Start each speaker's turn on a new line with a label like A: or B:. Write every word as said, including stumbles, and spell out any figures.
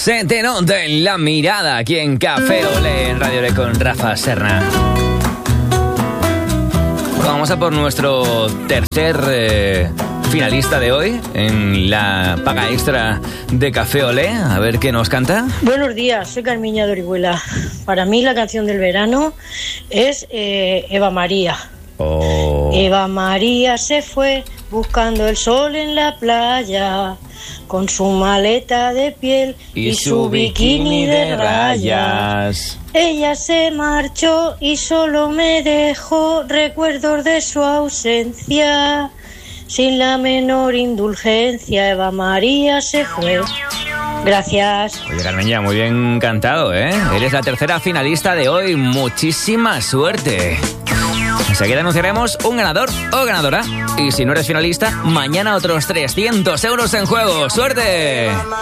A: Se te nota en la mirada aquí en Café Olé, en Radio Olé con Rafa Serna. Vamos a por nuestro tercer eh, finalista de hoy en la paga extra de Café Olé. A ver qué nos canta.
B: Buenos días, soy Carmiña de Orihuela. Para mí la canción del verano es eh, Eva María.
A: Oh.
B: Eva María se fue buscando el sol en la playa, con su maleta de piel y, y su bikini de rayas. Ella se marchó y solo me dejó recuerdos de su ausencia. Sin la menor indulgencia, Eva María se fue. Gracias.
A: Oye, Carmeña, muy bien cantado, ¿eh? Eres la tercera finalista de hoy. Muchísima suerte. Enseguida anunciaremos un ganador o ganadora. Y si no eres finalista, mañana otros trescientos euros en juego. ¡Suerte!